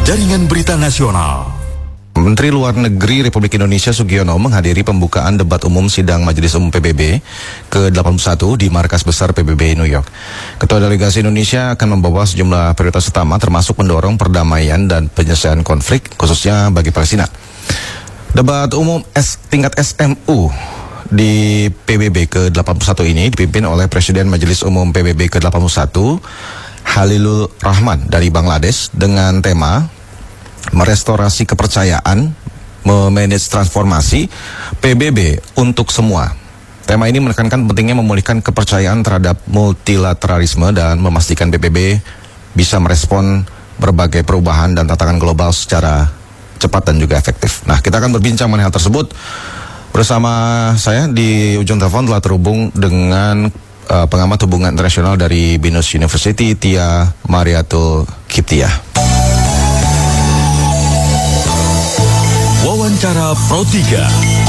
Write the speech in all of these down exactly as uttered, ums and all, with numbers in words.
Jaringan Berita Nasional. Menteri Luar Negeri Republik Indonesia Sugiono menghadiri pembukaan debat umum sidang Majelis Umum P B B ke delapan puluh satu di Markas Besar P B B New York. Ketua Delegasi Indonesia akan membawa sejumlah prioritas utama termasuk mendorong perdamaian dan penyelesaian konflik khususnya bagi Palestina. Debat umum S, tingkat S M U di P B B ke delapan puluh satu ini dipimpin oleh Presiden Majelis Umum P B B ke delapan puluh satu Halilur Rahman dari Bangladesh dengan tema merestorasi kepercayaan, memanage transformasi, P B B untuk semua. Tema ini menekankan pentingnya memulihkan kepercayaan terhadap multilateralisme dan memastikan P B B bisa merespon berbagai perubahan dan tantangan global secara cepat dan juga efektif. Nah, kita akan berbincang mengenai hal tersebut. Bersama saya di ujung telepon telah terhubung dengan uh, pengamat hubungan internasional dari Binus University, Tia Mariatul Kiptia. Wawancara Pro tiga.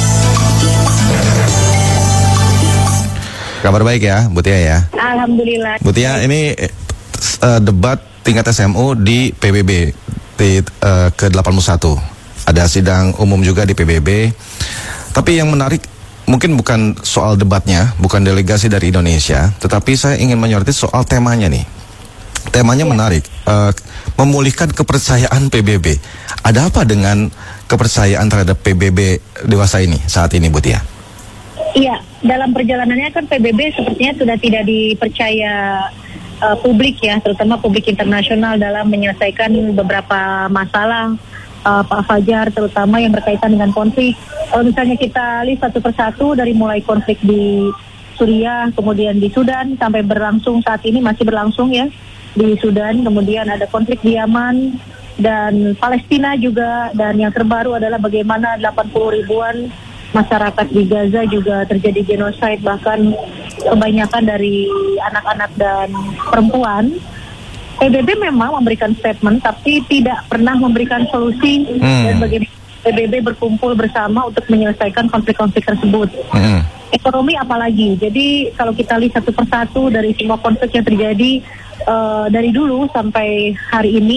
Kabar baik ya, Bu Tia ya? Alhamdulillah. Bu Tia, ini uh, debat tingkat S M U di P B B di, uh, ke delapan puluh satu. Ada sidang umum juga di P B B. Tapi yang menarik mungkin bukan soal debatnya, bukan delegasi dari Indonesia, tetapi saya ingin menyoroti soal temanya nih. Temanya menarik, uh, memulihkan kepercayaan P B B. Ada apa dengan kepercayaan terhadap P B B dewasa ini saat ini, Bu Tia? Iya, dalam perjalanannya kan P B B sepertinya sudah tidak dipercaya uh, publik ya, terutama publik internasional dalam menyelesaikan beberapa masalah, uh, Pak Fajar, terutama yang berkaitan dengan konflik. Kalau misalnya kita lihat satu persatu dari mulai konflik di Suriah, kemudian di Sudan, sampai berlangsung saat ini masih berlangsung ya, di Sudan, kemudian ada konflik di Yaman dan Palestina juga, dan yang terbaru adalah bagaimana delapan puluh ribuan masyarakat di Gaza juga terjadi genosida, bahkan kebanyakan dari anak-anak dan perempuan. P B B memang memberikan statement tapi tidak pernah memberikan solusi hmm. dan bagaimana P B B berkumpul bersama untuk menyelesaikan konflik-konflik tersebut. Hmm. Ekonomi apalagi, jadi kalau kita lihat satu persatu dari semua konflik yang terjadi uh, dari dulu sampai hari ini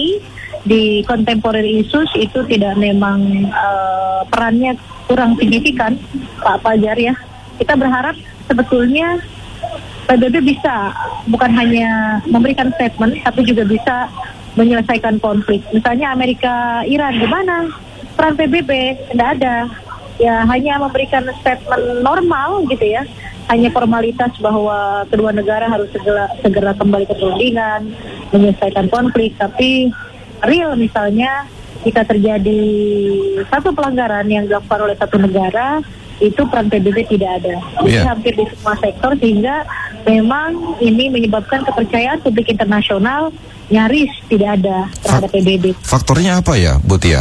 di contemporary issues itu tidak memang uh, perannya kurang signifikan, Pak Fajar ya. Kita berharap sebetulnya P B B bisa bukan hanya memberikan statement tapi juga bisa menyelesaikan konflik. Misalnya Amerika Iran, gimana peran P B B? Tidak ada. Ya hanya memberikan statement normal gitu ya, hanya formalitas bahwa kedua negara harus segera segera kembali ke perundingan, menyelesaikan konflik. Tapi real misalnya jika terjadi satu pelanggaran yang dilakukan oleh satu negara, itu peran P B B tidak ada. Jadi yeah. hampir di semua sektor, sehingga memang ini menyebabkan kepercayaan publik internasional nyaris tidak ada terhadap P B B. Faktornya apa ya, Bu Tia?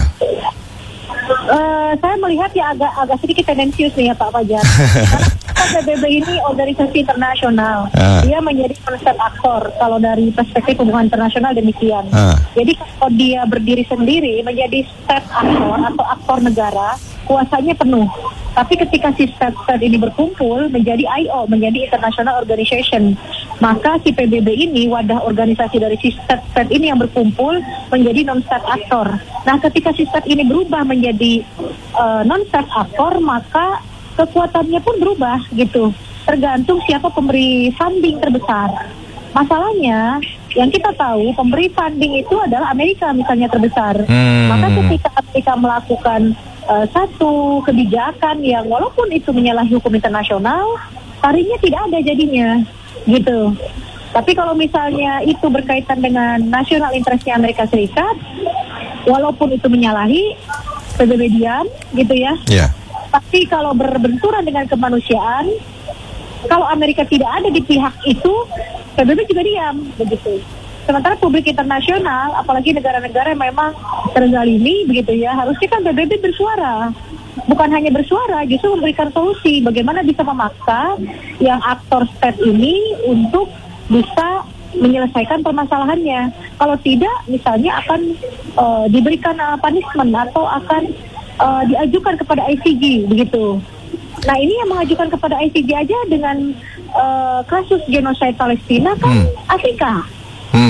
Uh, saya melihat ya agak agak sedikit tendensius nih ya Pak Fajar. Karena P B B ini organisasi internasional, uh. dia menjadi konsep aktor. Kalau dari perspektif hubungan internasional demikian. Uh. Jadi kalau dia berdiri sendiri menjadi state aktor atau aktor negara, kuasanya penuh. Tapi ketika si state-state ini berkumpul menjadi I O, menjadi international organization, maka si P B B ini, wadah organisasi dari si state-state ini yang berkumpul menjadi non-state aktor. Nah, ketika si state ini berubah menjadi uh, non-state aktor, maka kekuatannya pun berubah gitu. Tergantung siapa pemberi funding terbesar. Masalahnya, yang kita tahu pemberi funding itu adalah Amerika misalnya terbesar. Hmm. Maka ketika Amerika melakukan Uh, satu kebijakan yang walaupun itu menyalahi hukum internasional, taringnya tidak ada jadinya, gitu. Tapi kalau misalnya itu berkaitan dengan national interestnya Amerika Serikat, walaupun itu menyalahi, P B B diam, gitu ya. Yeah. Tapi kalau berbenturan dengan kemanusiaan, kalau Amerika tidak ada di pihak itu, P B B juga diam, begitu. Sementara publik internasional, apalagi negara-negara yang memang terzalimi begitu ya, harusnya kan P B B bersuara. Bukan hanya bersuara, justru memberikan solusi bagaimana bisa memaksa yang aktor state ini untuk bisa menyelesaikan permasalahannya. Kalau tidak, misalnya akan uh, diberikan uh, punishment atau akan uh, diajukan kepada I C G begitu. Nah, ini yang mengajukan kepada I C G aja dengan uh, kasus genosida Palestina kan hmm. Afrika.